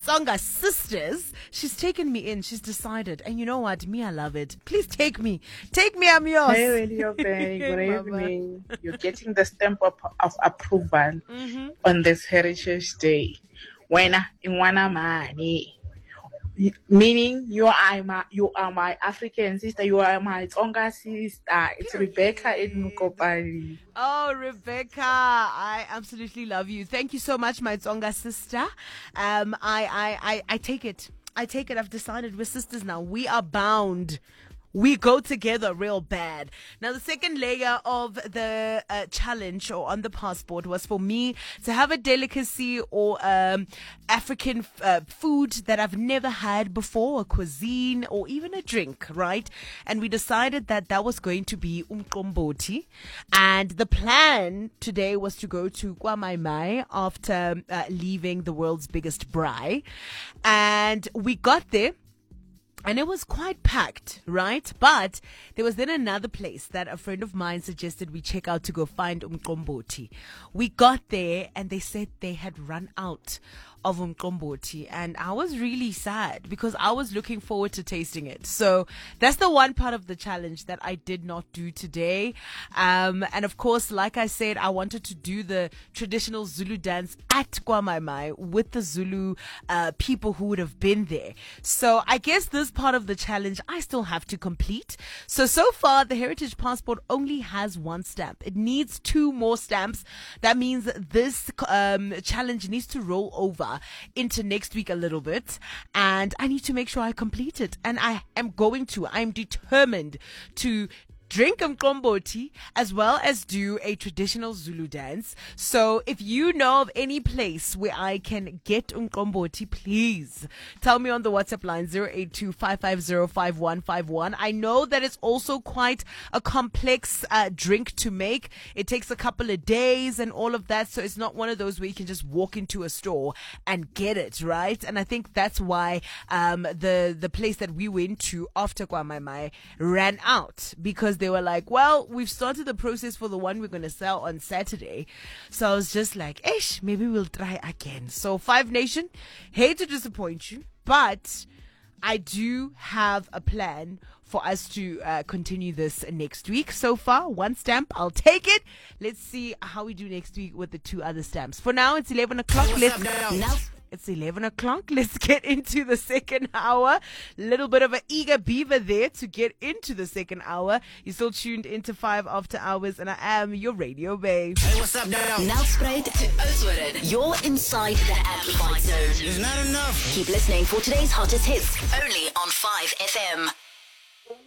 Matsonga sisters. She's taken me in. She's decided. And you know what? Me, I love it. Please take me. Take me, I'm yours. Hey, Radio Bay. Good Mama. evening. You're getting the stamp of approval on this Heritage Day. Wena inwana mani. Meaning you are my African sister, you are my Tsonga sister. It's Rebecca in Mukopani. Oh, Rebecca, I absolutely love you. Thank you so much, my Tsonga sister. I take it. I take it. I've decided we're sisters now. We are bound. We go together real bad. Now, the second layer of the challenge or on the passport was for me to have a delicacy or African food that I've never had before, a cuisine or even a drink, right? And we decided that was going to be umqomboti. And the plan today was to go to KwaMai after leaving the world's biggest braai. And we got there. And it was quite packed, right? But there was then another place that a friend of mine suggested we check out to go find umqomboti. We got there and they said they had run out of umqomboti, and I was really sad because I was looking forward to tasting it. So that's the one part of the challenge that I did not do today. And of course, like I said, I wanted to do the traditional Zulu dance at KwaMai with the Zulu people who would have been there. So I guess this part of the challenge I still have to complete. So far, the Heritage Passport only has one stamp. It needs 2 more stamps. That means this challenge needs to roll over into next week a little bit, and I need to make sure I complete it, and I am going to. I'm determined to drink umqomboti as well as do a traditional Zulu dance. So if you know of any place where I can get umqomboti, please tell me on the WhatsApp line 082-550-5151. I know that it's also quite a complex drink to make. It takes a couple of days and all of that, so it's not one of those where you can just walk into a store and get it, right? And I think that's why the place that we went to after KwaMai ran out, because they were like, well, we've started the process for the one we're going to sell on Saturday. So I was just like, maybe we'll try again. So 5 Nation, hate to disappoint you, but I do have a plan for us to continue this next week. So far, 1 stamp, I'll take it. Let's see how we do next week with the 2 other stamps. For now, it's 11 o'clock. It's 11 o'clock. Let's get into the second hour. Little bit of an eager beaver there to get into the second hour. You're still tuned into 5 After Hours, and I am your Radio Babe. Hey, what's up now? Nelspruit to Oudtshoorn. You're inside the Amplified Zone. It's not enough. Keep listening for today's hottest hits. Only on 5 FM.